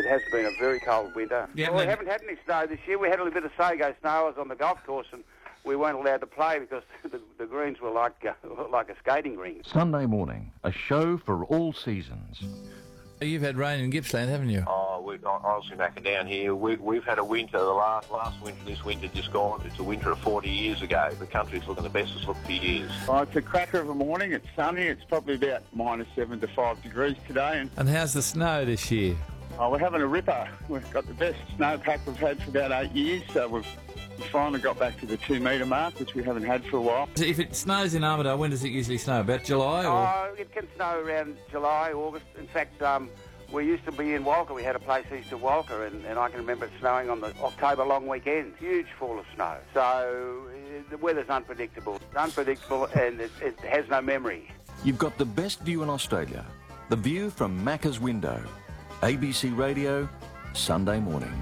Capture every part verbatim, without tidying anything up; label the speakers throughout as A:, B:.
A: It has been a very cold winter.
B: Yeah,
A: well, we
B: man.
A: haven't had any snow this year. We had a little bit of sago snow. I was on the golf course and we weren't allowed to play because the, the greens were like uh, like a skating ring.
C: Sunday morning, a show for all seasons.
B: You've had rain in Gippsland, haven't you?
D: Oh, we, honestly, Macca, down here, we, we've had a winter, the last last winter, this winter just gone. It's a winter of forty years ago. The country's looking the best it's looked for years.
E: Oh, it's a cracker of a morning. It's sunny. It's probably about minus seven to five degrees today. And
B: And how's the snow this year?
E: oh, we're having a ripper. We've got the best snowpack we've had for about eight years. So we've we finally got back to the two metre mark, which we haven't had for a while.
B: If it snows in Armidale, when does it usually snow? About July? Or?
A: Oh, it can snow around July, August. In fact, um, we used to be in Walker. We had a place east of Walker, and, and I can remember it snowing on the October long weekend. Huge fall of snow. So uh, the weather's unpredictable. It's unpredictable, and it, it has no memory.
C: You've got the best view in Australia. The view from Macca's window. A B C Radio, Sunday morning.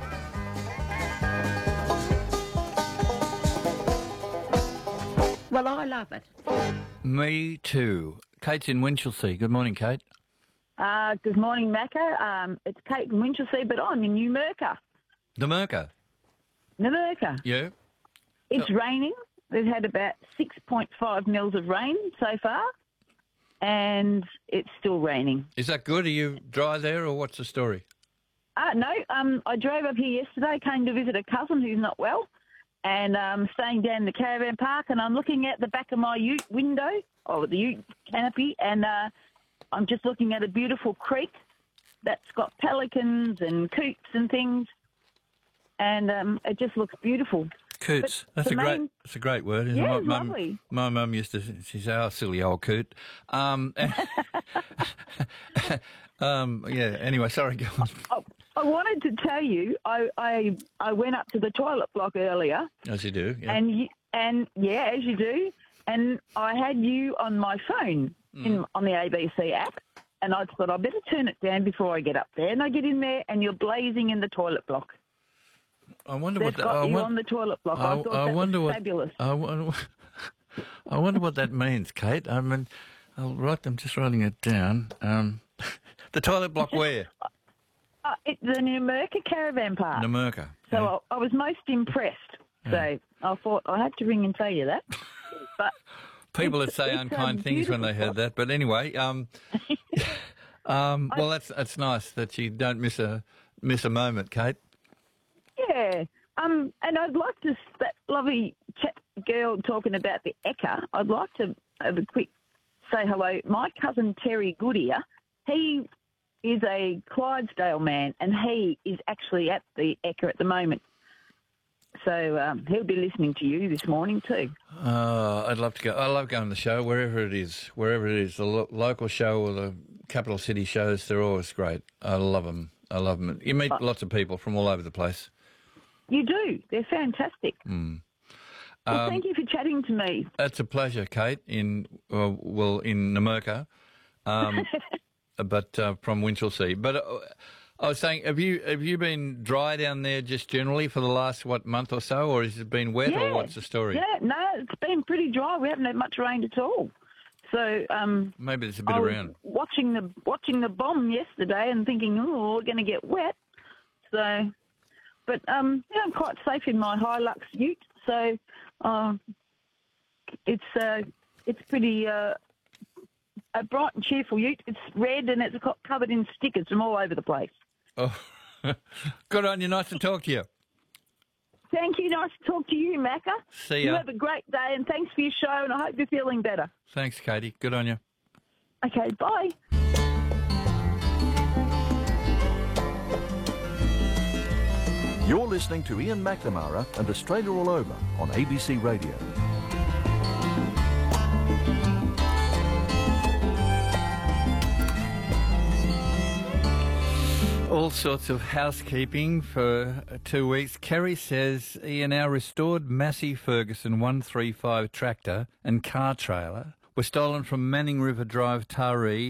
F: Well, I love it.
B: Me too. Kate's in Winchelsea. Good morning, Kate.
F: Uh, good morning, Macca. Um, it's Kate in Winchelsea, but I'm in Numurkah.
B: Numurkah?
F: Numurkah.
B: Yeah?
F: It's raining. We've had about six point five mils of rain so far, and it's still raining.
B: Is that good? Are you dry there, or what's the story?
F: Uh, no, um, I drove up here yesterday, came to visit a cousin who's not well, and um, staying down in the caravan park, and I'm looking at the back of my ute window, or the ute canopy, and uh, I'm just looking at a beautiful creek that's got pelicans and coots and things, and um, it just looks beautiful.
B: Coots.
F: But
B: That's a
F: the
B: great.
F: main-
B: That's a great word. Isn't
F: Yeah,
B: it?
F: it's
B: My mum-
F: lovely.
B: My mum used to. She said, "Oh, silly old coot." Um, um, yeah. Anyway, sorry. Go on.
F: Oh, I wanted to tell you, I, I I went up to the toilet block earlier,
B: As you do. Yeah.
F: and you, and yeah, as you do, and I had you on my phone in on the A B C app, and I thought I better turn it down before I get up there, and I get in there, and you're blazing in the toilet block.
B: I wonder
F: They've
B: what. The,
F: got
B: I,
F: you
B: won-
F: on the toilet block. I,
B: I,
F: thought
B: I
F: that
B: wonder
F: was
B: what.
F: fabulous.
B: I wonder. I wonder what that means, Kate. I mean, I'll write. I'm just writing it down. Um, the toilet block where?
F: Uh, it's the Numurkah Caravan Park.
B: Numurkah.
F: So
B: yeah.
F: I, I was most impressed. So I thought I had to ring and tell you that. But
B: People that
F: it's-
B: say
F: it's a
B: unkind things when they heard
F: beautiful-
B: that. But anyway, um, um, well, that's that's nice that you don't miss a miss a moment, Kate.
F: Yeah. Um, and I'd like to, that lovely chat girl talking about the Ekka, I'd like to have a quick say hello. My cousin Terry Goodyear, he is a Clydesdale man, and he is actually at the Ekka at the moment. So um, he'll be listening to you this morning too.
B: Uh, I'd love to go. I love going to the show, wherever it is, wherever it is, the lo- local show or the capital city shows. They're always great. I love them. I love them. You meet lots of people from all over the place.
F: You do. They're fantastic.
B: Mm.
F: Well,
B: Um,
F: thank you for chatting to me.
B: It's a pleasure, Kate. In uh, well, in Numurkah, um, but uh, from Winchelsea. But uh, I was saying, have you have you been dry down there just generally for the last what month or so, or has it been wet,
F: Yeah.
B: or what's the story?
F: Yeah, no, it's been pretty dry. We haven't had much rain at all. So um,
B: Maybe there's a bit
F: I was
B: around.
F: watching the watching the bomb yesterday and thinking, oh, we're going to get wet. So, but um, yeah, I'm quite safe in my Hilux ute. So, um, it's uh, it's pretty uh, a bright and cheerful ute. It's red and it's got covered in stickers from all over the place.
B: Oh, good on you. Nice to talk to you.
F: Thank you. Nice to talk to you, Macca.
B: See
F: You
B: ya.
F: have a great day, and thanks for your show. And I hope you're feeling better.
B: Thanks, Katie. Good on you.
F: Okay, bye.
C: You're listening to Ian McNamara and Australia All Over on A B C Radio.
B: All sorts of housekeeping for two weeks. Kerry says, Ian, our restored Massey Ferguson one thirty-five tractor and car trailer were stolen from Manning River Drive, Taree,